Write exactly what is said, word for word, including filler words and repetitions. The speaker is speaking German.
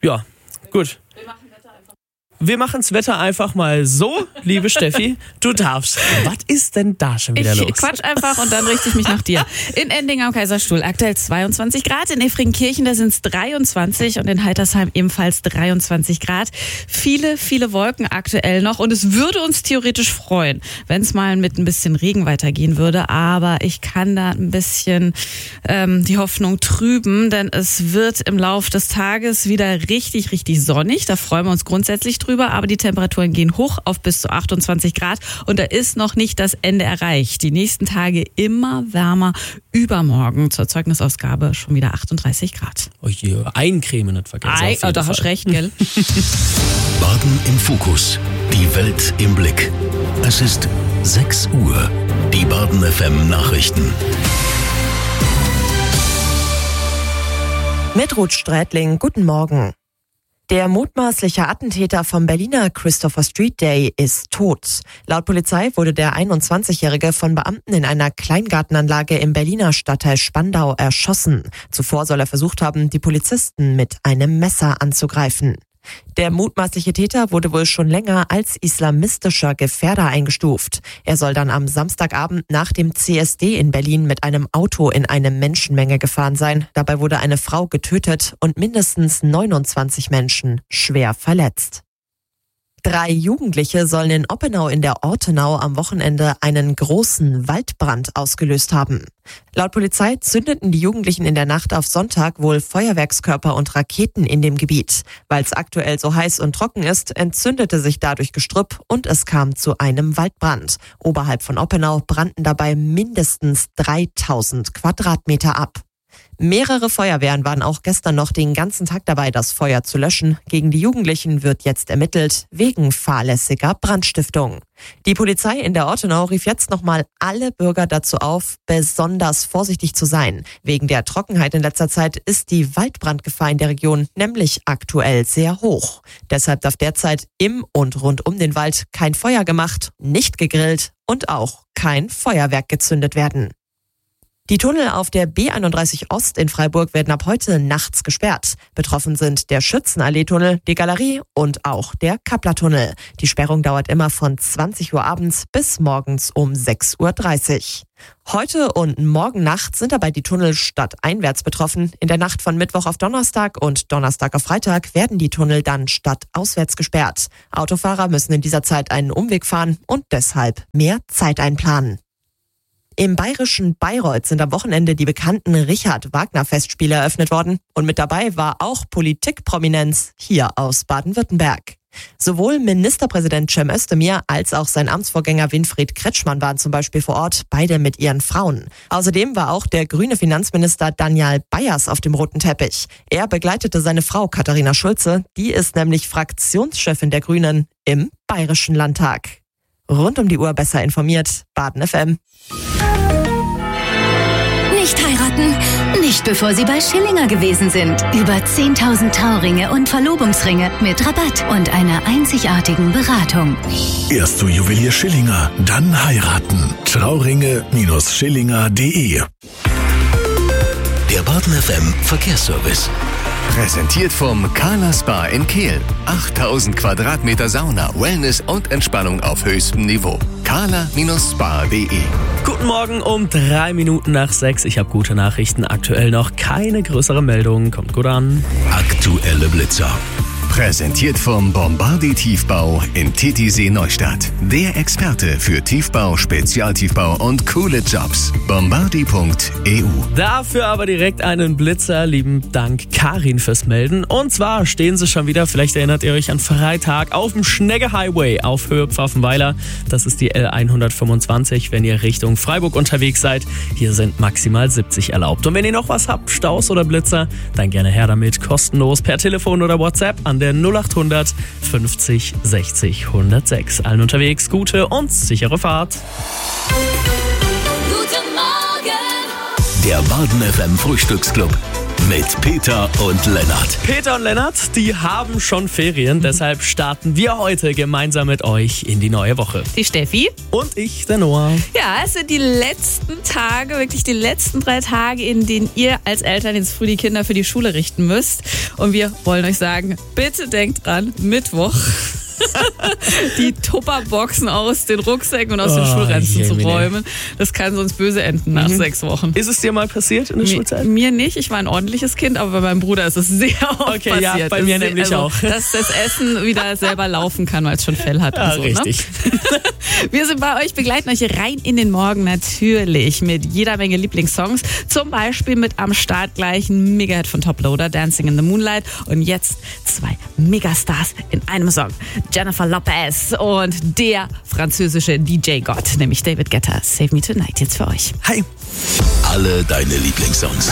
Ja, gut. Wir machen das Wetter einfach mal so, liebe Steffi, du darfst. Was ist denn da schon wieder ich los? Ich quatsch einfach und dann richte ich mich nach dir. In Ending am Kaiserstuhl aktuell zweiundzwanzig Grad, in Efringkirchen da sind es dreiundzwanzig und in Heitersheim ebenfalls dreiundzwanzig Grad. Viele, viele Wolken aktuell noch und es würde uns theoretisch freuen, wenn es mal mit ein bisschen Regen weitergehen würde, aber ich kann da ein bisschen ähm, die Hoffnung trüben, denn es wird im Laufe des Tages wieder richtig, richtig sonnig. Da freuen wir uns grundsätzlich drüber. Aber die Temperaturen gehen hoch auf bis zu achtundzwanzig Grad und da ist noch nicht das Ende erreicht. Die nächsten Tage immer wärmer. Übermorgen zur Zeugnisausgabe schon wieder achtunddreißig Grad. Oh je, eincremen nicht vergessen. Ei, oh, da hast du recht, gell? Baden im Fokus. Die Welt im Blick. Es ist sechs Uhr. Die Baden F M Nachrichten. Mit Ruth Strätling, guten Morgen. Der mutmaßliche Attentäter vom Berliner Christopher Street Day ist tot. Laut Polizei wurde der einundzwanzigjährige von Beamten in einer Kleingartenanlage im Berliner Stadtteil Spandau erschossen. Zuvor soll er versucht haben, die Polizisten mit einem Messer anzugreifen. Der mutmaßliche Täter wurde wohl schon länger als islamistischer Gefährder eingestuft. Er soll dann am Samstagabend nach dem C S D in Berlin mit einem Auto in eine Menschenmenge gefahren sein. Dabei wurde eine Frau getötet und mindestens neunundzwanzig Menschen schwer verletzt. Drei Jugendliche sollen in Oppenau in der Ortenau am Wochenende einen großen Waldbrand ausgelöst haben. Laut Polizei zündeten die Jugendlichen in der Nacht auf Sonntag wohl Feuerwerkskörper und Raketen in dem Gebiet. Weil es aktuell so heiß und trocken ist, entzündete sich dadurch Gestrüpp und es kam zu einem Waldbrand. Oberhalb von Oppenau brannten dabei mindestens dreitausend Quadratmeter ab. Mehrere Feuerwehren waren auch gestern noch den ganzen Tag dabei, das Feuer zu löschen. Gegen die Jugendlichen wird jetzt ermittelt, wegen fahrlässiger Brandstiftung. Die Polizei in der Ortenau rief jetzt nochmal alle Bürger dazu auf, besonders vorsichtig zu sein. Wegen der Trockenheit in letzter Zeit ist die Waldbrandgefahr in der Region nämlich aktuell sehr hoch. Deshalb darf derzeit im und rund um den Wald kein Feuer gemacht, nicht gegrillt und auch kein Feuerwerk gezündet werden. Die Tunnel auf der B einunddreißig Ost in Freiburg werden ab heute nachts gesperrt. Betroffen sind der Schützenallee-Tunnel, die Galerie und auch der Kappler-Tunnel. Die Sperrung dauert immer von zwanzig Uhr abends bis morgens um sechs Uhr dreißig. Heute und morgen Nacht sind dabei die Tunnel stadteinwärts betroffen. In der Nacht von Mittwoch auf Donnerstag und Donnerstag auf Freitag werden die Tunnel dann stadtauswärts gesperrt. Autofahrer müssen in dieser Zeit einen Umweg fahren und deshalb mehr Zeit einplanen. Im bayerischen Bayreuth sind am Wochenende die bekannten Richard-Wagner-Festspiele eröffnet worden. Und mit dabei war auch Politikprominenz hier aus Baden-Württemberg. Sowohl Ministerpräsident Cem Özdemir als auch sein Amtsvorgänger Winfried Kretschmann waren zum Beispiel vor Ort, beide mit ihren Frauen. Außerdem war auch der grüne Finanzminister Daniel Bayers auf dem roten Teppich. Er begleitete seine Frau Katharina Schulze, die ist nämlich Fraktionschefin der Grünen im Bayerischen Landtag. Rund um die Uhr besser informiert, Baden F M. Nicht heiraten, nicht bevor Sie bei Schillinger gewesen sind. Über zehntausend Trauringe und Verlobungsringe mit Rabatt und einer einzigartigen Beratung. Erst zu Juwelier Schillinger, dann heiraten. Trauringe Schillinger punkt de. Der Baden F M Verkehrsservice. Präsentiert vom Carla Spa in Kehl. achttausend Quadratmeter Sauna, Wellness und Entspannung auf höchstem Niveau. carla Spa punkt de. Guten Morgen um drei Minuten nach sechs. Ich habe gute Nachrichten. Aktuell noch keine größere Meldung. Kommt gut an. Aktuelle Blitzer. Präsentiert vom Bombardier Tiefbau in Titisee Neustadt. Der Experte für Tiefbau, Spezialtiefbau und coole Jobs. bombardier punkt e u. Dafür aber direkt einen Blitzer. Lieben Dank, Karin, fürs Melden. Und zwar stehen sie schon wieder, vielleicht erinnert ihr euch an Freitag, auf dem Schnegge Highway auf Höhe Pfaffenweiler. Das ist die L hundertfünfundzwanzig, wenn ihr Richtung Freiburg unterwegs seid. Hier sind maximal siebzig erlaubt. Und wenn ihr noch was habt, Staus oder Blitzer, dann gerne her damit. Kostenlos per Telefon oder WhatsApp an der null acht hundert fünfzig sechzig hundertsechs. Allen unterwegs gute und sichere Fahrt. Guten Morgen! Der Baden F M Frühstücksclub. mit Peter und Lennart. Peter und Lennart, die haben schon Ferien, deshalb starten wir heute gemeinsam mit euch in die neue Woche. Die Steffi. Und ich, der Noah. Ja, es sind die letzten Tage, wirklich die letzten drei Tage, in denen ihr als Eltern jetzt früh die Kinder für die Schule richten müsst. Und wir wollen euch sagen, bitte denkt dran, Mittwoch die Tupperboxen aus den Rucksäcken und aus Oh, den Schulranzen zu Jemine. räumen. Das kann sonst böse enden nach Mhm. sechs Wochen. Ist es dir mal passiert in der Mir, Schulzeit? mir nicht, ich war ein ordentliches Kind, aber bei meinem Bruder ist es sehr oft Okay, ja, passiert. bei mir Das- nämlich also, auch. Dass das Essen wieder selber laufen kann, weil es schon Fell hat. Ja, und so, richtig. Ne? Wir sind bei euch, begleiten euch rein in den Morgen natürlich mit jeder Menge Lieblingssongs. Zum Beispiel mit am Start gleich ein Mega-Hit von Toploader, Dancing in the Moonlight. Und jetzt zwei Megastars in einem Song. Jennifer Lopez und der französische D J-Gott, nämlich David Guetta. Save Me Tonight jetzt für euch. Hi. Alle deine Lieblingssongs.